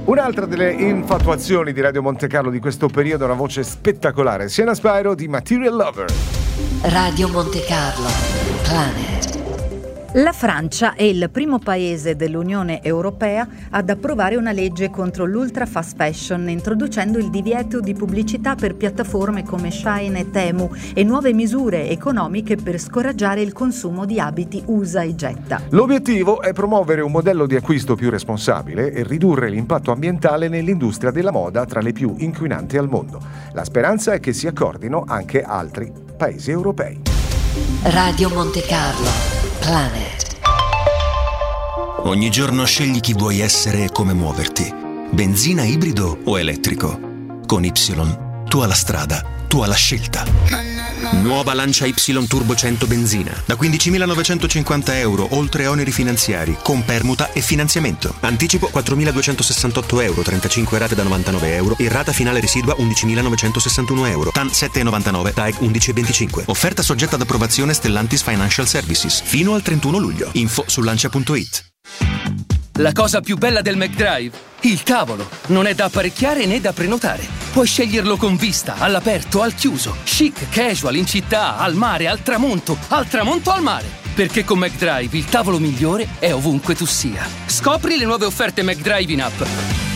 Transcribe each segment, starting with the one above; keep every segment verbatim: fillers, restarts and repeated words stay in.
Un'altra delle infatuazioni di Radio Monte Carlo di questo periodo, una voce spettacolare, Sienna Spyro di Material Lover. Radio Monte Carlo, Planet. La Francia è il primo paese dell'Unione Europea ad approvare una legge contro l'ultra fast fashion, introducendo il divieto di pubblicità per piattaforme come Shein e Temu e nuove misure economiche per scoraggiare il consumo di abiti usa e getta. L'obiettivo è promuovere un modello di acquisto più responsabile e ridurre l'impatto ambientale nell'industria della moda, tra le più inquinanti al mondo. La speranza è che si accordino anche altri paesi europei. Radio Monte Carlo, Planet. Ogni giorno scegli chi vuoi essere e come muoverti. Benzina, ibrido o elettrico. Con Y, tu hai la strada, tu hai la scelta. Nuova Lancia Y Turbo cento benzina da quindicimilanovecentocinquanta euro, oltre oneri finanziari, con permuta e finanziamento. Anticipo quattromiladuecentosessantotto euro, trentacinque rate da novantanove euro e rata finale residua undicimilanovecentosessantuno euro. T A N sette virgola novantanove, T A E C undici virgola venticinque. Offerta soggetta ad approvazione Stellantis Financial Services fino al trentuno luglio. Info su lancia punto it. La cosa più bella del McDrive? Il tavolo. Non è da apparecchiare né da prenotare. Puoi sceglierlo con vista, all'aperto, al chiuso, chic, casual, in città, al mare, al tramonto, al tramonto al mare. Perché con McDrive il tavolo migliore è ovunque tu sia. Scopri le nuove offerte McDrive in app.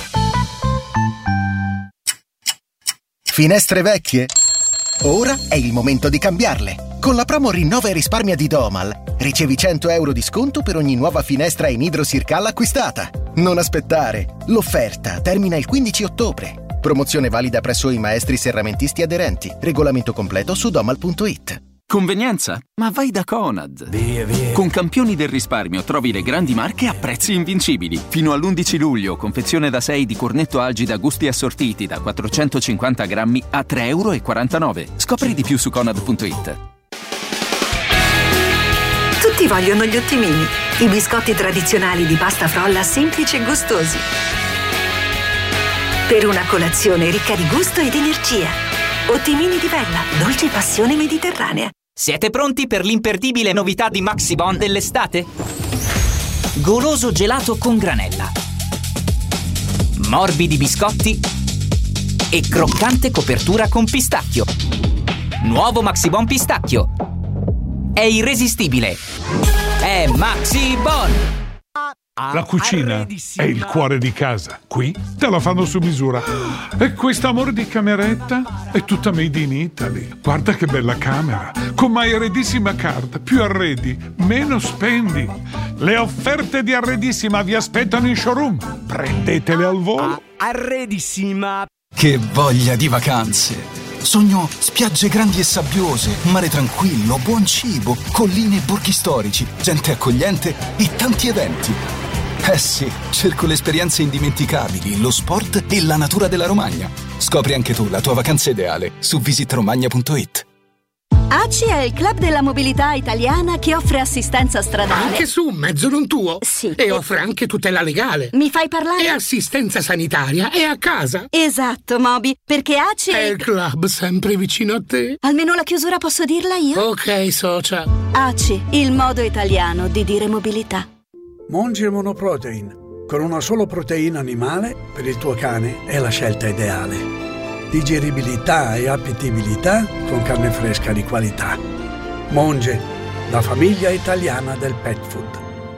Finestre vecchie? Ora è il momento di cambiarle. Con la promo Rinnova e risparmia di Domal ricevi cento euro di sconto per ogni nuova finestra in idrosircal acquistata. Non aspettare. L'offerta termina il quindici ottobre. Promozione valida presso i maestri serramentisti aderenti. Regolamento completo su domal punto it. Convenienza? Ma vai da Conad. Via, via. Con Campioni del risparmio trovi le grandi marche a prezzi invincibili. Fino all'undici luglio, confezione da sei di cornetto Algida gusti assortiti da quattrocentocinquanta grammi a tre virgola quarantanove euro. Scopri di più su conad punto it. Tutti vogliono gli ottimini, i biscotti tradizionali di pasta frolla semplici e gustosi. Per una colazione ricca di gusto ed energia. Ottimini di Bella, dolce passione mediterranea. Siete pronti per l'imperdibile novità di Maxibon dell'estate? Goloso gelato con granella, morbidi biscotti e croccante copertura con pistacchio. Nuovo Maxibon pistacchio. È irresistibile. È Maxibon. La cucina è il cuore di casa. Qui te la fanno su misura. E questo amore di cameretta è tutta made in Italy. Guarda che bella camera. Con My Arredissima Card. Più arredi, meno spendi. Le offerte di Arredissima vi aspettano in showroom. Prendetele al volo. Arredissima. Che voglia di vacanze. Sogno spiagge grandi e sabbiose, mare tranquillo, buon cibo, colline e borghi storici, gente accogliente e tanti eventi. Eh sì, cerco le esperienze indimenticabili, lo sport e la natura della Romagna. Scopri anche tu la tua vacanza ideale su visit romagna punto it. A C I è il club della mobilità italiana che offre assistenza stradale. Anche su un mezzo non tuo? Sì. E offre anche tutela legale. Mi fai parlare? E assistenza sanitaria e a casa. Esatto, Moby, perché A C I è il club sempre vicino a te. Almeno la chiusura posso dirla io? Ok, socia. A C I, il modo italiano di dire mobilità. Monge Monoprotein. Con una solo proteina animale, per il tuo cane è la scelta ideale. Digeribilità e appetibilità con carne fresca di qualità. Monge, la famiglia italiana del pet food.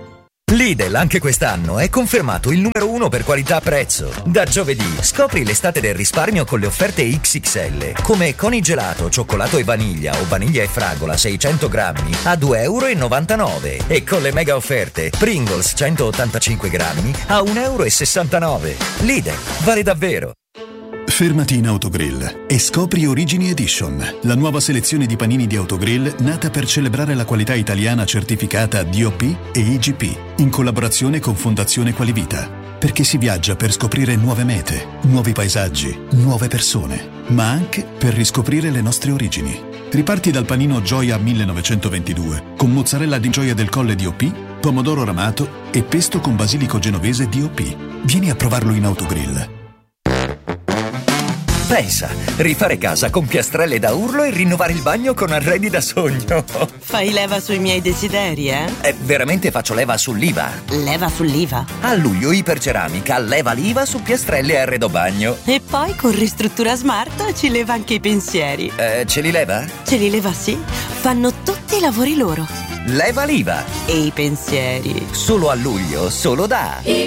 Lidl anche quest'anno è confermato il numero uno per qualità-prezzo. Da giovedì scopri l'estate del risparmio con le offerte X X L, come conigelato, cioccolato e vaniglia o vaniglia e fragola seicento grammi a due virgola novantanove euro e con le mega offerte Pringles centottantacinque grammi a uno virgola sessantanove euro. Lidl, vale davvero. Fermati in Autogrill e scopri Origini Edition, la nuova selezione di panini di Autogrill nata per celebrare la qualità italiana certificata D O P e I G P, in collaborazione con Fondazione Qualivita. Perché si viaggia per scoprire nuove mete, nuovi paesaggi, nuove persone, ma anche per riscoprire le nostre origini. Riparti dal panino Gioia millenovecentoventidue, con mozzarella di Gioia del Colle D O P, pomodoro ramato e pesto con basilico genovese D O P. Vieni a provarlo in Autogrill. Pensa, rifare casa con piastrelle da urlo e rinnovare il bagno con arredi da sogno. Fai leva sui miei desideri, eh? Eh, veramente faccio leva sull'I V A. Leva sull'I V A? A luglio Iperceramica leva l'I V A su piastrelle e arredo bagno. E poi con Ristruttura Smart ci leva anche i pensieri. Eh, ce li leva? Ce li leva, sì. Fanno tutti i lavori loro. Leva l'I V A. E i pensieri. Solo a luglio, solo da